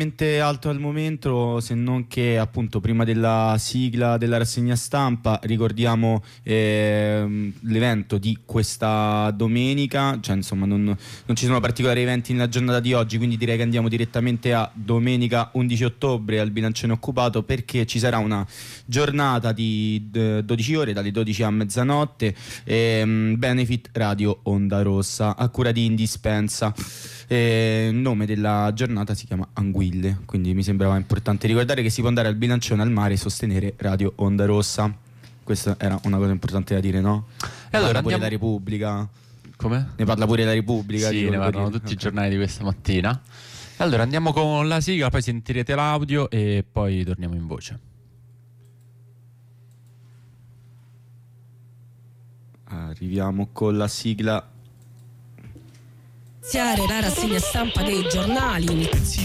alto al momento, se non che appunto prima della sigla della rassegna stampa ricordiamo l'evento di questa domenica, cioè insomma non ci sono particolari eventi nella giornata di oggi, quindi direi che andiamo direttamente a domenica 11 ottobre al Bilancione Occupato, perché ci sarà una giornata di 12 ore dalle 12 a mezzanotte, Benefit Radio Onda Rossa a cura di Indispensa. Il nome della giornata si chiama Anguille, quindi mi sembrava importante ricordare che si può andare al Bilancione al mare e sostenere Radio Onda Rossa. Questa era una cosa importante da dire, no? E allora parla pure la Repubblica. Come? Ne parla pure la Repubblica. Sì, ne parlano tutti i giornali di questa mattina. Allora andiamo con la sigla, poi sentirete l'audio e poi torniamo in voce. Arriviamo con la sigla. La rassegna stampa dei giornali.